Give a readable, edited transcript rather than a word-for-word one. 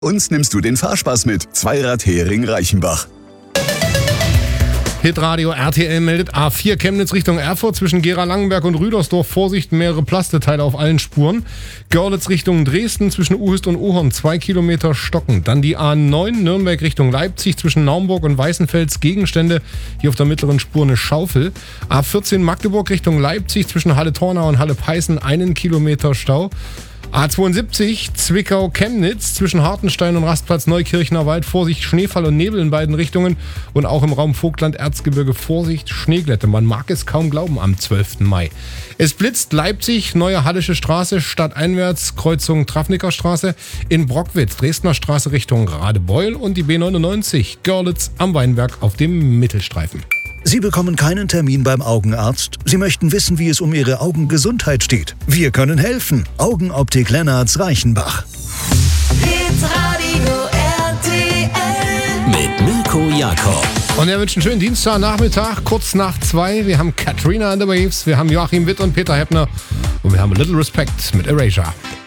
Uns nimmst du den Fahrspaß mit. Zweirad-Hering Reichenbach. Hitradio RTL meldet A4 Chemnitz Richtung Erfurt zwischen Gera-Langenberg und Rüdersdorf. Vorsicht, mehrere Plasteteile auf allen Spuren. Görlitz Richtung Dresden zwischen Uhist und Ohorn 2 Kilometer stocken. Dann die A9 Nürnberg Richtung Leipzig zwischen Naumburg und Weißenfels Gegenstände. Hier auf der mittleren Spur eine Schaufel. A14 Magdeburg Richtung Leipzig zwischen Halle-Tornau und Halle-Peißen 1 Kilometer Stau. A72 Zwickau-Chemnitz zwischen Hartenstein und Rastplatz Neukirchner Wald. Vorsicht, Schneefall und Nebel in beiden Richtungen. Und auch im Raum Vogtland-Erzgebirge Vorsicht, Schneeglätte. Man mag es kaum glauben am 12. Mai. Es blitzt Leipzig, Neue Hallische Straße, stadteinwärts, Kreuzung Trafnicker Straße. In Brockwitz, Dresdner Straße Richtung Radebeul und die B99 Görlitz am Weinberg auf dem Mittelstreifen. Sie bekommen keinen Termin beim Augenarzt. Sie möchten wissen, wie es um Ihre Augengesundheit steht. Wir können helfen. Augenoptik Lennarts Reichenbach. Hitradio RTL Mit Mirko Jakob. Und wir wünschen einen schönen Dienstagnachmittag, kurz nach 2. Wir haben Katrina and the Waves, wir haben Joachim Witt und Peter Heppner und wir haben A Little Respect mit Erasure.